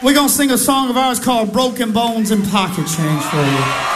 We're going to sing a song of ours called Broken Bones and Pocket Change for you.